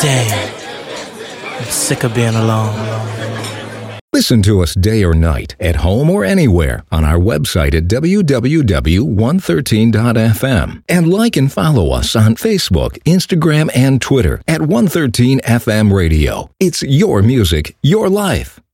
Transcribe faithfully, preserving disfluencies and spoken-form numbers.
Damn. I'm sick of being alone. Listen to us day or night, at home or anywhere, on our website at w w w dot one thirteen dot f m. And like and follow us on Facebook, Instagram, and Twitter at one thirteen F M Radio. It's your music, your life.